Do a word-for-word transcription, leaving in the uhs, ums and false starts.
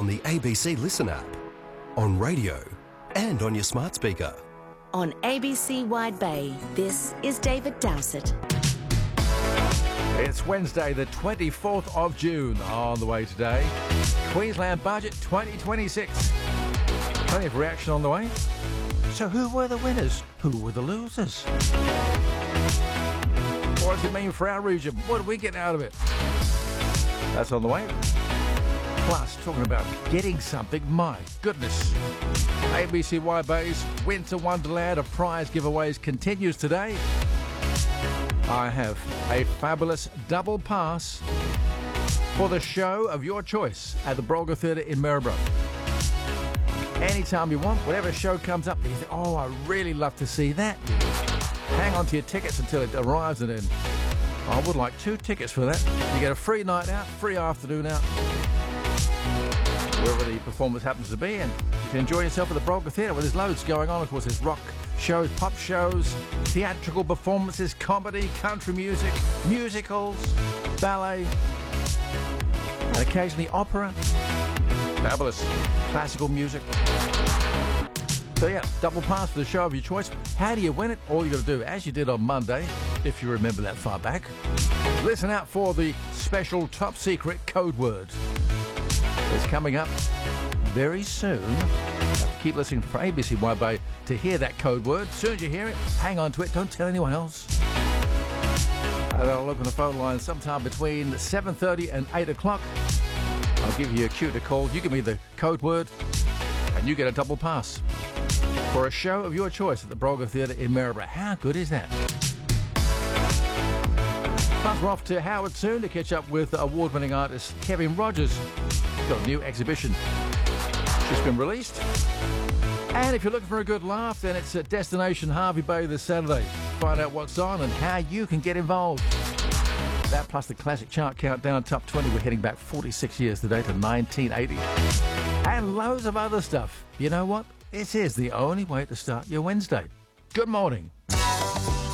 on the A B C Listen app, on radio and on your smart speaker. On A B C Wide Bay, this is David Dowsett. It's Wednesday, the twenty-fourth of June. On the way today, Queensland Budget twenty twenty-six. Plenty of reaction on the way. So who were the winners? Who were the losers? What does it mean for our region? What do we get out of it? That's on the way. Plus, talking about getting something, my goodness. A B C Wide Bay's Winter Wonderland of prize giveaways continues today. I have a fabulous double pass for the show of your choice at the Brolga Theatre in Maryborough. Anytime you want, whatever show comes up, you think, oh, I really love to see that. Hang on to your tickets until it arrives, and then I would like two tickets for that. You get a free night out, free afternoon out, wherever the performance happens to be, and you can enjoy yourself at the Brolga Theatre where there's loads going on. Of course, there's rock shows, pop shows, theatrical performances, comedy, country music, musicals, ballet, and occasionally opera. Fabulous classical music. So yeah, double pass for the show of your choice. How do you win it? All you got to do, as you did on Monday, if you remember that far back, listen out for the special top secret code word. It's coming up very soon. Keep listening for A B C Wide Bay to hear that code word. As soon as you hear it, hang on to it. Don't tell anyone else. And I'll open the phone line sometime between seven thirty and eight o'clock. I'll give you a cue to call. You give me the code word and you get a double pass for a show of your choice at the Brolga Theatre in Maryborough. How good is that? Plus, we're off to Howard soon to catch up with award-winning artist Kevin Rogers. He's got a new exhibition. It's been released. And if you're looking for a good laugh, then it's at Destination Harvey Bay this Saturday. Find out what's on and how you can get involved. That plus the classic chart countdown top twenty. We're heading back forty-six years today to nineteen eighty. And loads of other stuff. You know what? This is the only way to start your Wednesday. Good morning.